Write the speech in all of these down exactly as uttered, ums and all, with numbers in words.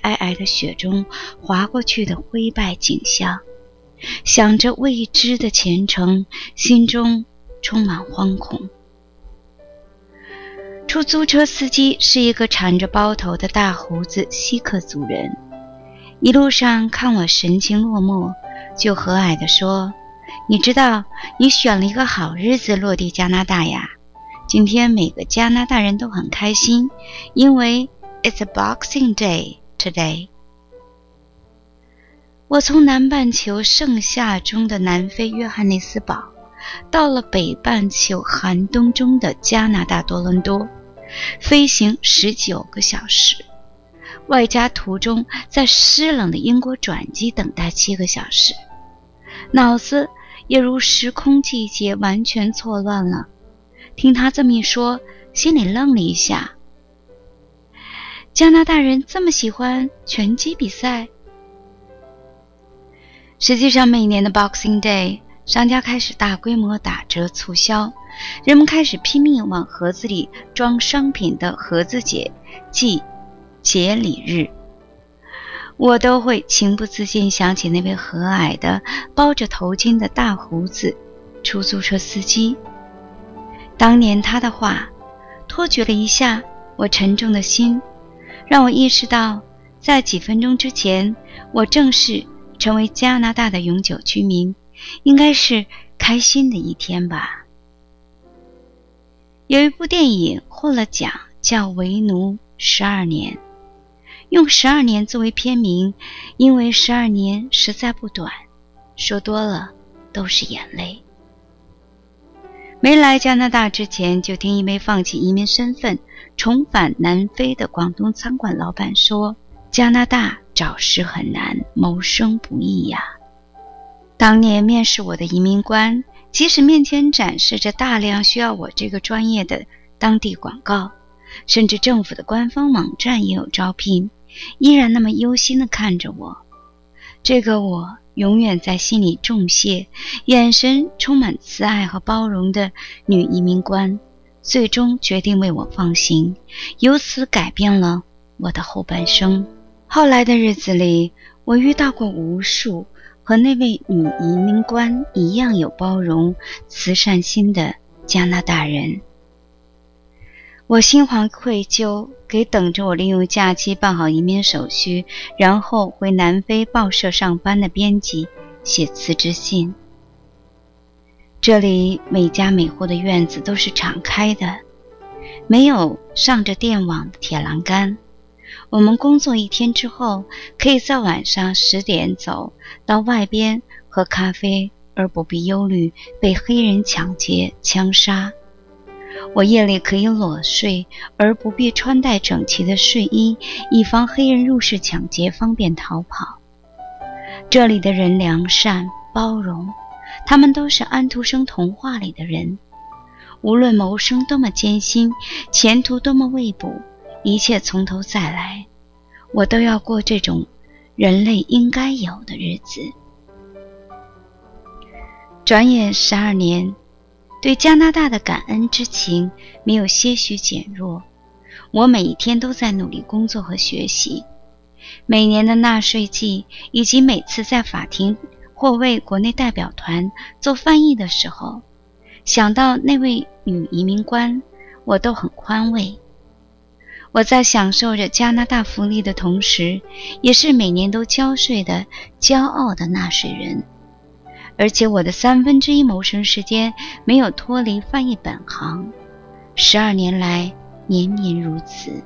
皑皑的雪中滑过去的灰败景象，想着未知的前程，心中充满惶恐。出租车司机是一个缠着包头的大胡子锡克族人，一路上看我神情落寞，就和蔼地说，你知道你选了一个好日子落地加拿大呀，今天每个加拿大人都很开心，因为 It's a Boxing Day today。 我从南半球盛夏中的南非约翰内斯堡到了北半球寒冬中的加拿大多伦多，飞行十九个小时，外加途中在湿冷的英国转机等待七个小时，脑子也如时空季节完全错乱了。听他这么一说，心里愣了一下。加拿大人这么喜欢拳击比赛？实际上每年的 Boxing Day， 商家开始大规模打折促销，人们开始拼命往盒子里装商品的盒子节，即节礼日。我都会情不自禁想起那位和蔼的包着头巾的大胡子出租车司机。当年他的话托举了一下我沉重的心，让我意识到在几分钟之前我正式成为加拿大的永久居民，应该是开心的一天吧。有一部电影获了奖，叫《为奴十二年》，用十二年作为片名，因为十二年实在不短，说多了都是眼泪。没来加拿大之前，就听一位放弃移民身份重返南非的广东餐馆老板说，加拿大找事很难，谋生不易呀。当年面试我的移民官，即使面前展示着大量需要我这个专业的当地广告，甚至政府的官方网站也有招聘，依然那么忧心地看着我。这个我永远在心里重谢，眼神充满慈爱和包容的女移民官，最终决定为我放行，由此改变了我的后半生。后来的日子里，我遇到过无数和那位女移民官一样有包容、慈善心的加拿大人。我心怀愧疚，给等着我利用假期办好移民手续，然后回南非报社上班的编辑写辞职信。这里每家每户的院子都是敞开的，没有上着电网的铁栏杆。我们工作一天之后，可以在晚上十点走到外边喝咖啡，而不必忧虑被黑人抢劫、枪杀。我夜里可以裸睡，而不必穿戴整齐的睡衣，以防黑人入室抢劫，方便逃跑。这里的人良善包容，他们都是安徒生童话里的人。无论谋生多么艰辛，前途多么未卜，一切从头再来，我都要过这种人类应该有的日子。转眼十二年，对加拿大的感恩之情没有些许减弱。我每一天都在努力工作和学习。每年的纳税季，以及每次在法庭或为国内代表团做翻译的时候，想到那位女移民官，我都很宽慰。我在享受着加拿大福利的同时，也是每年都交税的骄傲的纳税人。而且我的三分之一谋生时间没有脱离翻译本行，十二年来年年如此。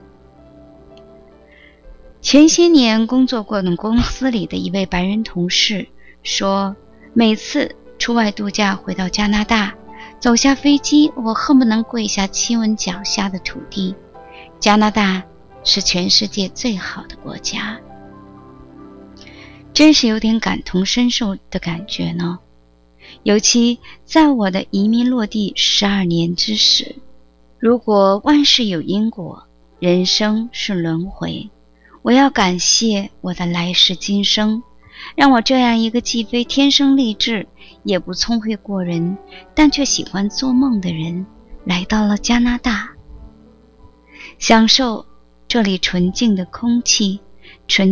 前些年工作过的公司里的一位白人同事说，每次出外度假回到加拿大，走下飞机，我恨不能跪下亲吻脚下的土地。加拿大是全世界最好的国家。真是有点感同身受的感觉呢。尤其在我的移民落地十二年之时，如果万事有因果，人生是轮回，我要感谢我的来世今生，让我这样一个既非天生丽质，也不聪慧过人，但却喜欢做梦的人，来到了加拿大，享受这里纯净的空气，纯